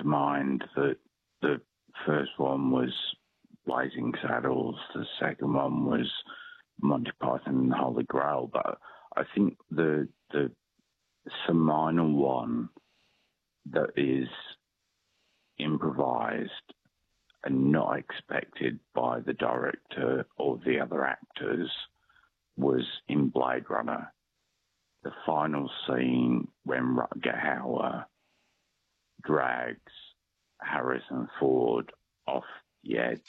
to mind that the first one was Blazing Saddles, the second one was Monty Python and the Holy Grail, but I think the seminal one that is improvised and not expected by the director or the other actors was in Blade Runner. The final scene when Rutger Hauer drags Harrison Ford off the edge.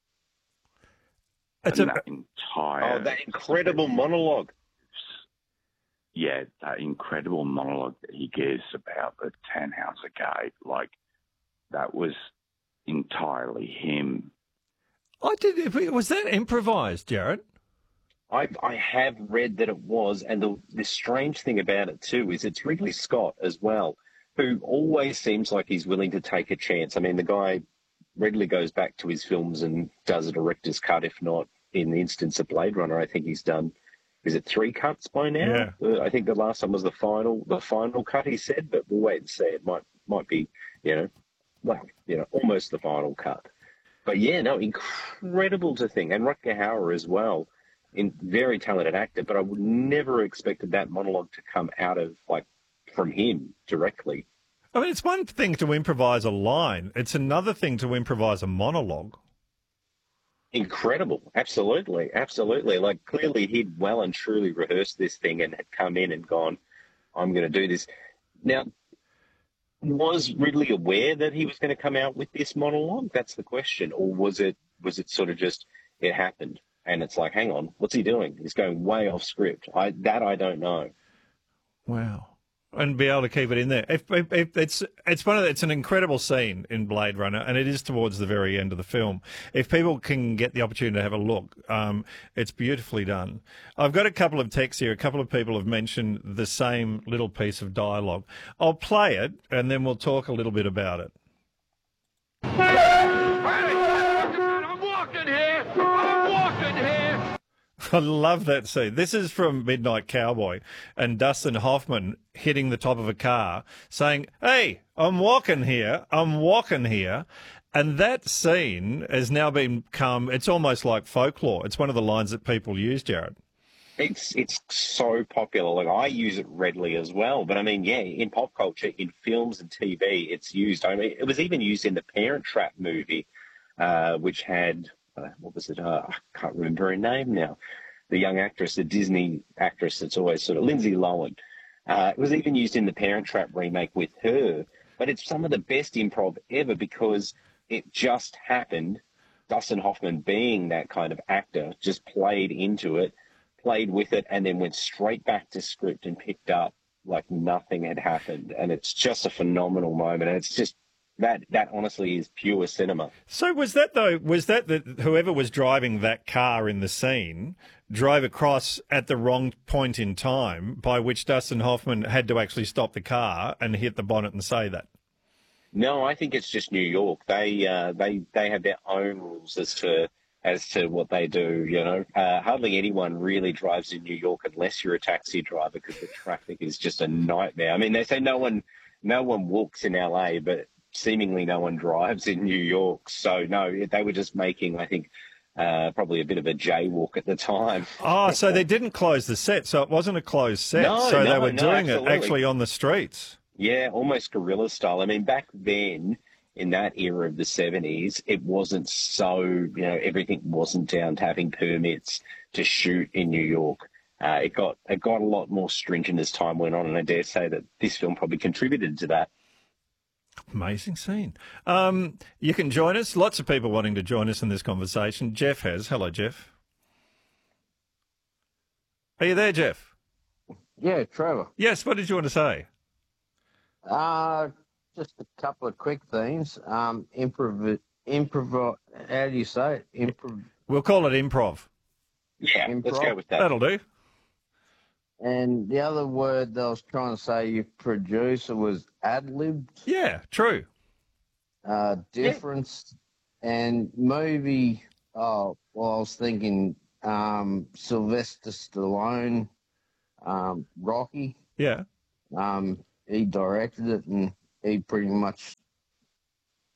That incredible monologue. Yeah, that incredible monologue that he gives about the Tannhauser Gate, like, that was entirely him. Was that improvised, Jared? I have read that it was, and the strange thing about it too is it's Ridley Scott as well, who always seems like he's willing to take a chance. I mean, the guy readily goes back to his films and does a director's cut, if not, in the instance of Blade Runner, I think he's done, is it 3 cuts by now? Yeah. I think the last one was the final cut, he said, but we'll wait and see. It might be, almost the final cut. But yeah, no, incredible to think. And Rutger Hauer as well, very talented actor, but I would never expected that monologue to come out of, from him directly. I mean, it's one thing to improvise a line. It's another thing to improvise a monologue. Incredible. Absolutely. Absolutely. Like, clearly he'd well and truly rehearsed this thing and had come in and gone, I'm going to do this. Now, was Ridley aware that he was going to come out with this monologue? That's the question. Or was it sort of just, it happened? And it's like, hang on, what's he doing? He's going way off script. I don't know. Wow. And be able to keep it in there. It's an incredible scene in Blade Runner, and it is towards the very end of the film. If people can get the opportunity to have a look, it's beautifully done. I've got a couple of texts here. A couple of people have mentioned the same little piece of dialogue. I'll play it, and then we'll talk a little bit about it. I'm walking here. I love that scene. This is from Midnight Cowboy and Dustin Hoffman hitting the top of a car saying, hey, I'm walking here. And that scene has now become, it's almost like folklore. It's one of the lines that people use, Jared. It's so popular. Like, I use it readily as well. But I mean, yeah, in pop culture, in films and TV, it's used. I mean, it was even used in the Parent Trap movie, which had, what was it? I can't remember her name now. The young actress, the Disney actress that's always sort of Lindsay Lohan. It was even used in the Parent Trap remake with her. But it's some of the best improv ever because it just happened. Dustin Hoffman, being that kind of actor, just played into it, played with it, and then went straight back to script and picked up like nothing had happened. And it's just a phenomenal moment. And it's just, that honestly is pure cinema. So was that whoever was driving that car in the scene drove across at the wrong point in time, by which Dustin Hoffman had to actually stop the car and hit the bonnet and say that? No, I think it's just New York. They have their own rules as to what they do. You know, hardly anyone really drives in New York unless you're a taxi driver, because the traffic is just a nightmare. I mean, they say no one walks in LA, but seemingly no one drives in New York. So no, they were just making, I think, probably a bit of a jaywalk at the time. Oh, so they didn't close the set. So it wasn't a closed set. They were doing it actually on the streets. Yeah, almost guerrilla style. I mean, back then, in that era of the 70s, it wasn't so, everything wasn't down to having permits to shoot in New York. It got a lot more stringent as time went on, and I dare say that this film probably contributed to that. Amazing scene. You can join us. Lots of people wanting to join us in this conversation. Jeff has. Hello, Jeff. Are you there, Jeff? Yeah, Trevor. Yes, what did you want to say? Just a couple of quick things. Improv. How do you say it? We'll call it improv. Yeah, let's go with that. That'll do. And the other word that I was trying to say, you producer, was ad-libbed. Yeah, true. Difference. Yeah. And movie, I was thinking Sylvester Stallone, Rocky. Yeah. He directed it, and he pretty much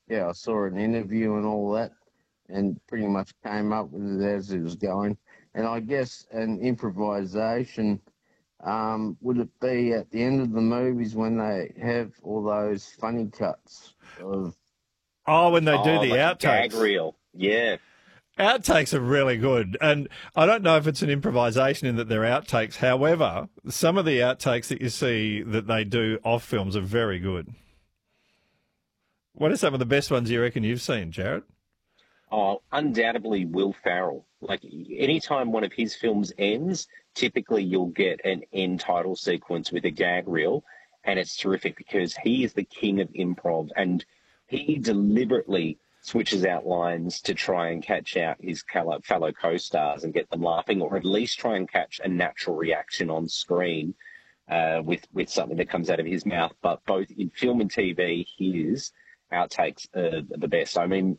I saw an interview and all that, and pretty much came up with it as it was going. And I guess an improvisation, would it be at the end of the movies when they have all those funny cuts of? Oh, when they do the like a outtakes. gag reel. Yeah. Outtakes are really good. And I don't know if it's an improvisation in that they're outtakes. However, some of the outtakes that you see that they do off films are very good. What are some of the best ones you reckon you've seen, Jared? Oh, undoubtedly Will Ferrell. Like, anytime one of his films ends, typically you'll get an end title sequence with a gag reel, and it's terrific because he is the king of improv, and he deliberately switches out lines to try and catch out his fellow co-stars and get them laughing, or at least try and catch a natural reaction on screen with something that comes out of his mouth. But both in film and TV, his outtakes are the best. I mean,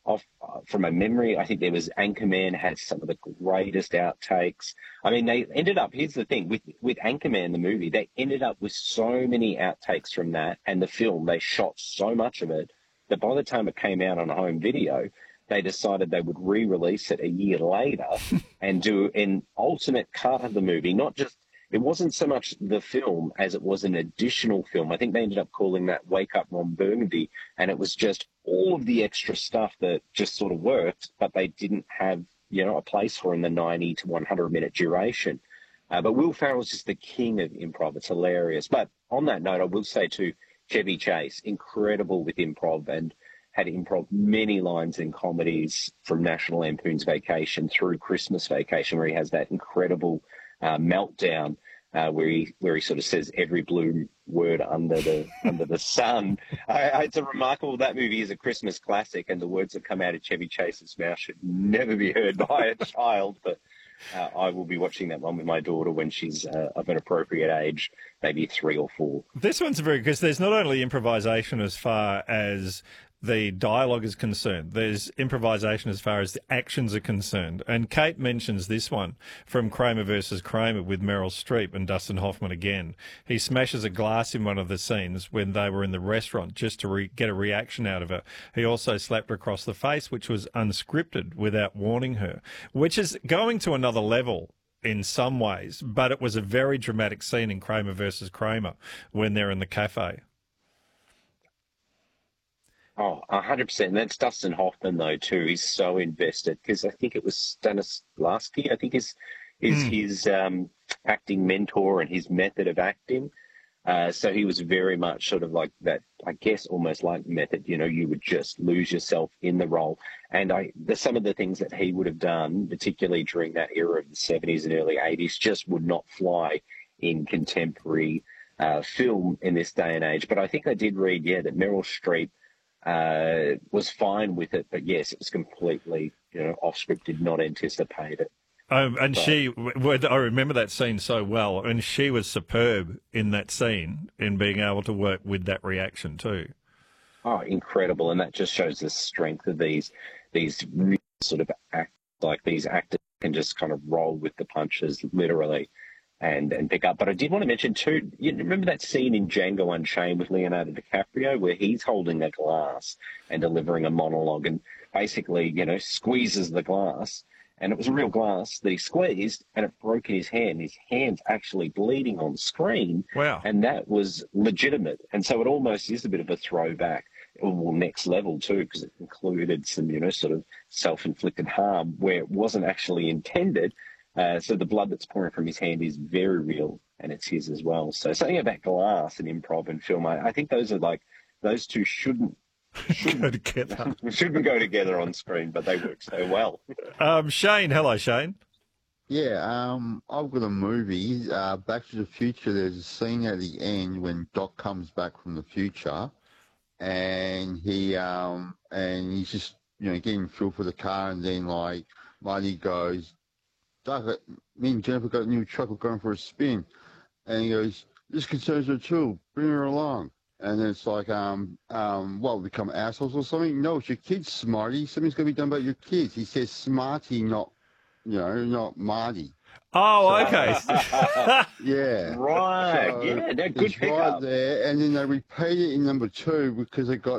from a memory, I think there was Anchorman had some of the greatest outtakes. I mean, they ended up, here's the thing, with Anchorman, the movie, they ended up with so many outtakes from that and the film. They shot so much of it that by the time it came out on home video, they decided they would re-release it a year later and do an alternate cut of the movie. It wasn't so much the film as it was an additional film. I think they ended up calling that Wake Up Ron Burgundy, and it was just all of the extra stuff that just sort of worked, but they didn't have, a place for in the 90 to 100-minute duration. But Will Ferrell's just the king of improv. It's hilarious. But on that note, I will say too, Chevy Chase, incredible with improv, and had improv many lines in comedies from National Lampoon's Vacation through Christmas Vacation, where he has that incredible meltdown where he sort of says every blue word under the sun. It's a remarkable. That movie is a Christmas classic, and the words that come out of Chevy Chase's mouth should never be heard by a child. But I will be watching that one with my daughter when she's of an appropriate age, maybe 3 or 4. This one's very good because there's not only improvisation as far as the dialogue is concerned, there's improvisation as far as the actions are concerned. And Kate mentions this one from Kramer versus Kramer with Meryl Streep and Dustin Hoffman again. He smashes a glass in one of the scenes when they were in the restaurant just to get a reaction out of her. He also slapped her across the face, which was unscripted, without warning her, which is going to another level in some ways, but it was a very dramatic scene in Kramer versus Kramer when they're in the cafe. Oh, 100%. That's Dustin Hoffman, though, too. He's so invested because I think it was Stanislavski, I think is his acting mentor and his method of acting. So he was very much sort of like that, I guess, almost like method. You would just lose yourself in the role. And some of the things that he would have done, particularly during that era of the 70s and early 80s, just would not fly in contemporary film in this day and age. But I think I did read, that Meryl Streep was fine with it, but yes, it was completely, off script, did not anticipate it. And I remember that scene so well, and she was superb in that scene in being able to work with that reaction too. Oh, incredible. And that just shows the strength of these sort of these actors can just kind of roll with the punches, literally. And pick up. But I did want to mention, too, you remember that scene in Django Unchained with Leonardo DiCaprio where he's holding a glass and delivering a monologue and basically, squeezes the glass. And it was a real glass that he squeezed and it broke in his hand. His hand's actually bleeding on screen. Wow. And that was legitimate. And so it almost is a bit of a throwback, or next level, too, because it included some, sort of self-inflicted harm where it wasn't actually intended. So the blood that's pouring from his hand is very real, and it's his as well. So something about glass and improv and film, I think those two shouldn't go together. Shouldn't go together on screen, but they work so well. Shane, hello, Shane. Yeah, I've got a movie, Back to the Future. There's a scene at the end when Doc comes back from the future, and he's just getting fuel for the car, and then Marty goes, Doc, me and Jennifer got a new truck, we're going for a spin. And he goes, this concerns her too, bring her along. And then it's like, we become assholes or something? No, it's your kids, Smarty. Something's going to be done about your kids. He says Smarty, not Marty. Oh, okay. Yeah. Right. So yeah, they're good it's right pickup. there. And then they repeat it in number 2 because they got